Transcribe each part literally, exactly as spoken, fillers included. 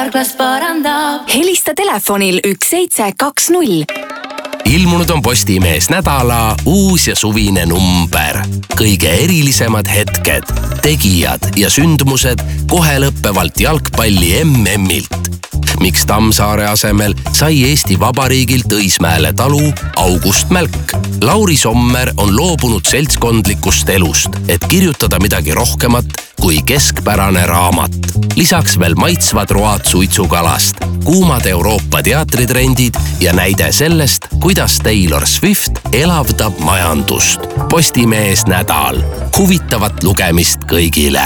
Karklas parandab. Helista telefonil üks seitse kaks null. Ilmunud on Postimees nädala uus ja suvine number. Kõige erilisemad hetked, tegijad ja sündmused kohe lõppevalt jalgpalli M M-ilt. Miks Tammsaare asemel sai Eesti Vabariigilt Õismäele talu August Mälk. Lauri Sommer on loobunud seltskondlikust elust, et kirjutada midagi rohkemat kui keskpärane raamat. Lisaks veel maitsvad road suitsukalast, kuumad Euroopa teatritrendid ja näide sellest, kuidas Taylor Swift elavdab majandust. Postimees nädal. Huvitavat lugemist kõigile.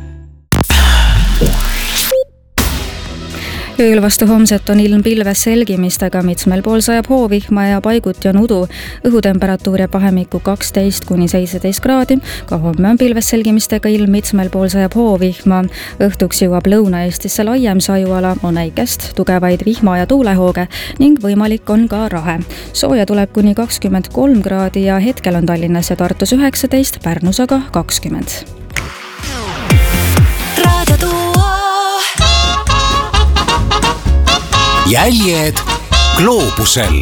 Ööl vastu homset on ilm pilves selgimistega, mitmel pool sajab hoovihma ja paiguti on udu. Õhutemperatuur ja pahemikku kaksteist kuni seitseteist kraadi. Ka homme on pilves selgimistega ilm, mitmel pool sajab hoovihma. Õhtuks jõuab Lõuna-Eestisse laiem sajuala, on äikest, tugevaid vihma ja tuulehooge ning võimalik on ka rahe. Sooja tuleb kuni kakskümmend kolm kraadi ja hetkel on Tallinnas ja Tartus üheksateist, Pärnus aga kakskümmend. Jäljed gloobusel.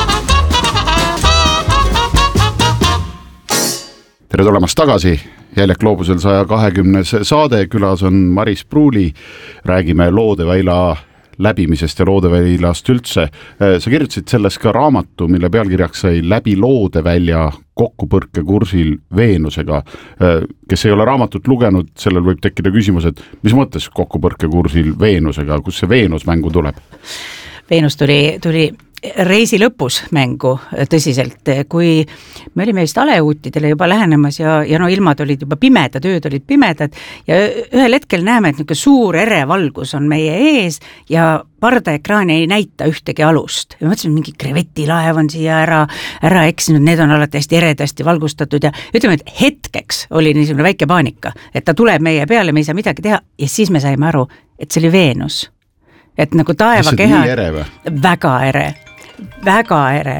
Tere tulemast tagasi. Jäljed gloobusel saja kahekümnes saade. Külas on Maris Pruuli. Räägime Loodeväila läbimisest ja Loodeväilast üldse. Sa kirjutasid selles ka raamatu, mille pealkirjaks sai Läbi Loodevälja kokkupõrke kursil Veenusega. Kes ei ole raamatut lugenud, sellel võib tekkida küsimus, et mis mõttes kokkupõrke kursil Veenusega, kus see Veenus mängu tuleb? Veenus tuli, tuli reisi lõpus mängu tõsiselt, kui me olime vist aleuutidele juba lähenemas ja, ja no ilmad olid juba pimedad, ööd olid pimedad ja ühel hetkel näeme, et niisugune suur erevalgus on meie ees ja pardaekraani ei näita ühtegi alust. Ja mõtlesin, mingi krevetilaev on siia ära, ära eksinud, need on alati hästi eredasti valgustatud ja ütleme, et hetkeks oli niisugune väike paanika, et ta tuleb meie peale, me ei saa midagi teha ja siis me saime aru, et see oli Veenus. Et nagu taeva keha... Ere väga ere, väga ere.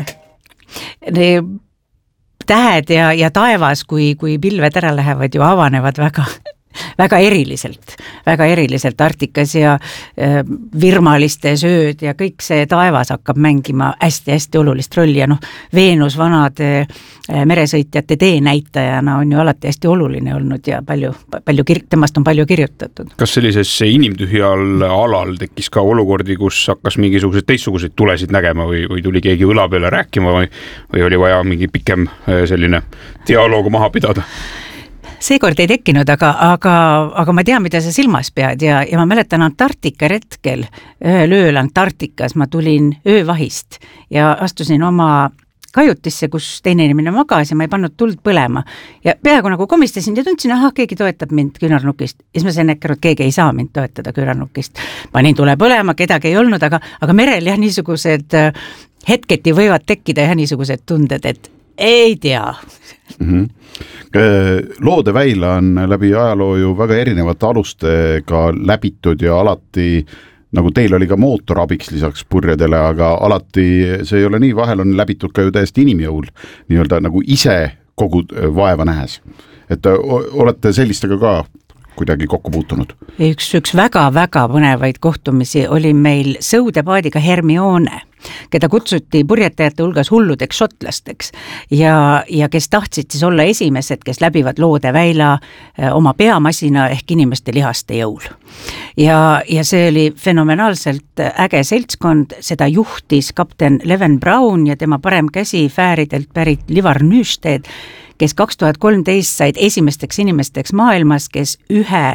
Tähed ja, ja taevas, kui, kui pilved ära lähevad, ju avanevad väga... väga eriliselt, väga eriliselt Arktikas ja äh, virmaliste sööd ja kõik see taevas hakkab mängima hästi-hästi olulist rolli ja noh, Veenus vanade äh, meresõitjate teenäitajana on ju alati hästi oluline olnud ja palju, palju kir- temast on palju kirjutatud. Kas sellises inimtühjal alal tekkis ka olukordi, kus hakkas mingisuguseid teistsuguseid tulesid nägema või, või tuli keegi õla peale rääkima või, või oli vaja mingi pikem selline dialoog maha pidada? Seekord ei tekkinud, aga, aga, aga ma tean, mida sa silmas pead ja, ja ma mäletan Antarktika retkel, ühel ööl Antarktikas ma tulin öövahist ja astusin oma kajutisse, kus teine inimene magas ja ma ei pannud tuld põlema ja peaaegu nagu komistasin ja tundsin, aha, keegi toetab mind küünarnukist ja siis ma sain äkki, et keegi ei saa mind toetada küünarnukist. Panin tule põlema, kedagi ei olnud, aga, aga merel jah, niisugused hetketi võivad tekkida jah, niisugused tunded, et ei tea. Mm-hmm. Loodeväila on läbi ajaloo ju väga erinevate alustega läbitud ja alati, nagu teil oli ka mootorabiks lisaks purjedele, aga alati see ei ole nii, vahel on läbitud ka ju täiesti inimjõul, nii-öelda nagu ise kogu vaeva nähes. Et olete sellistega ka kuidagi kokku puutunud? Üks, üks väga-väga põnevaid kohtumisi oli meil sõudepaadiga Hermione, keda kutsuti purjetajate hulgas hulludeks šotlasteks ja, ja kes tahtsid siis olla esimesed, kes läbivad Loodeväila oma peamasina ehk inimeste lihaste jõul. Ja, ja see oli fenomenaalselt äge seltskond, seda juhtis kapten Leven Braun ja tema parem käsi Fääridelt pärit Livar Nysted, kes kaks tuhat kolmteist said esimesteks inimesteks maailmas, kes ühe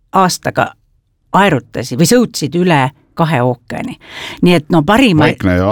aastaga aerutasi või sõutsid üle kahe ookeani. Nii et no parima... Vaikne ja